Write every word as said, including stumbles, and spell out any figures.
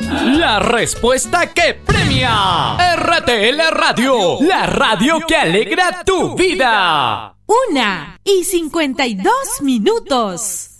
La respuesta que premia. R T L Radio, la radio que alegra tu vida. Una y cincuenta y dos minutos.